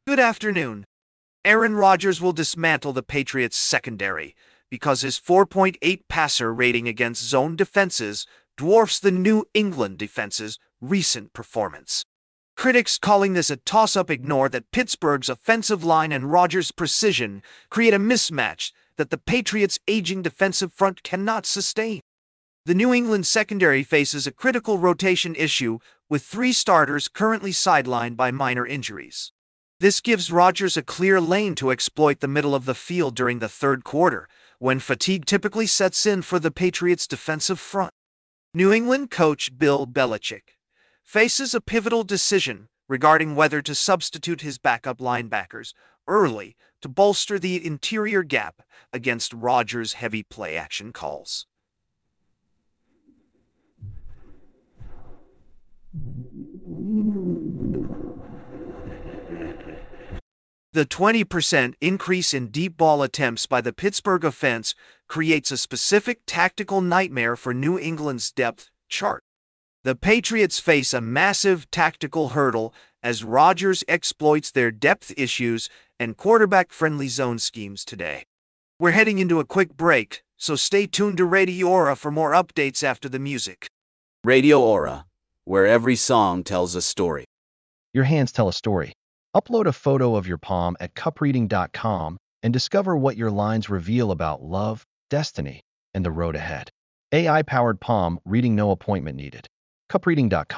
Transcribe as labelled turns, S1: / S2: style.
S1: Good afternoon. Aaron Rodgers will dismantle the Patriots' secondary because his 4.8 passer rating against zone defenses dwarfs the New England defense's recent performance. Critics calling this a toss-up ignore that Pittsburgh's offensive line and Rodgers' precision create a mismatch that the Patriots' aging defensive front cannot sustain. The New England secondary faces a critical rotation issue with 3 starters currently sidelined by minor injuries. This gives Rodgers a clear lane to exploit the middle of the field during the third quarter, when fatigue typically sets in for the Patriots' defensive front. New England coach Bill Belichick faces a pivotal decision regarding whether to substitute his backup linebackers early to bolster the interior gap against Rodgers' heavy play-action calls. The 20% increase in deep ball attempts by the Pittsburgh offense creates a specific tactical nightmare for New England's depth chart. The Patriots face a massive tactical hurdle as Rodgers exploits their depth issues and quarterback-friendly zone schemes today. We're heading into a quick break, so stay tuned to Radio Aura for more updates after the music.
S2: Radio Aura, where every song tells a story.
S3: Your hands tell a story. Upload a photo of your palm at cupreading.com and discover what your lines reveal about love, destiny, and the road ahead. AI-powered palm reading, no appointment needed. cupreading.com